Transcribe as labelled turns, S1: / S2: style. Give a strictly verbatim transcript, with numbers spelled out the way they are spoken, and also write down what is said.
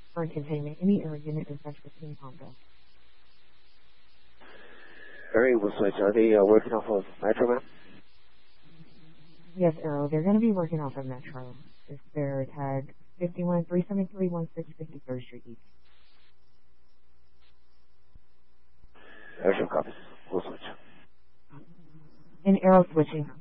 S1: Current containment. Any air unit is Metro fifteen Honda.
S2: Alright, we'll switch. Are they uh, working off of Metro, ma'am?
S1: Yes, Arrow. They're going to be working off of Metro. It's their tag fifty-one three seven three one six fifty-third Street East.
S2: Metro copies. We'll switch.
S1: And Arrow switching.